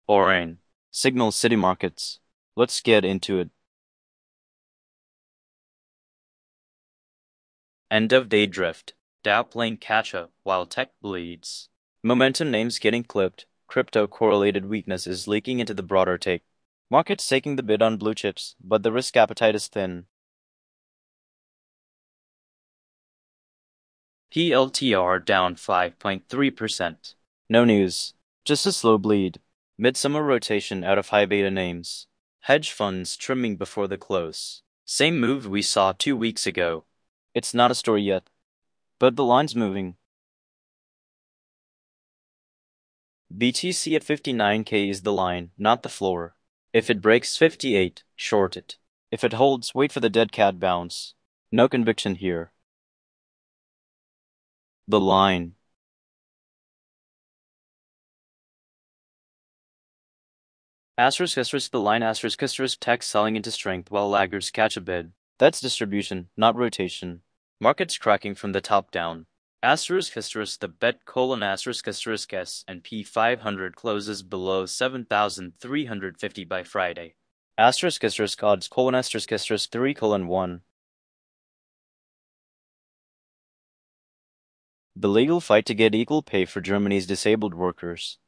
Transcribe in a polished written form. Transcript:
Boring. Signal city markets. Let's get into it. End of day drift. Dow playing catch up while tech bleeds. Momentum names getting clipped. Crypto correlated weakness is leaking into the broader take. Markets taking the bid on blue chips, but the risk appetite is thin. PLTR down 5.3%. No news. Just a slow bleed. Midsummer rotation out of high beta names. Hedge funds trimming before the close. Same move we saw 2 weeks ago. It's not a story yet, but the line's moving. BTC at 59K is the line, not the floor. If it breaks 58, short it. If it holds, wait for the dead cat bounce. No conviction here. The line. Asterisk the line asterisk tech selling into strength while laggers catch a bid. That's distribution, not rotation. Markets cracking from the top down. Asterisk the bet colon asterisk S&P 500 closes below 7,350 by Friday. Asterisk odds colon asterisk 3:1. The legal fight to get equal pay for Germany's disabled workers.